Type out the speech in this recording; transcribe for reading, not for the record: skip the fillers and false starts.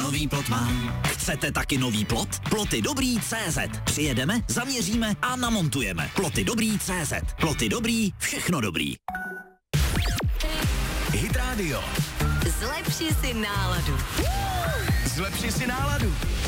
nový plot mám. Chcete taky nový plot? Ploty dobrý CZ. Přijedeme, zaměříme a namontujeme. Ploty dobrý CZ. Ploty dobrý, všechno dobrý. Hit Radio. Zlepši si náladu. Zlepši si náladu.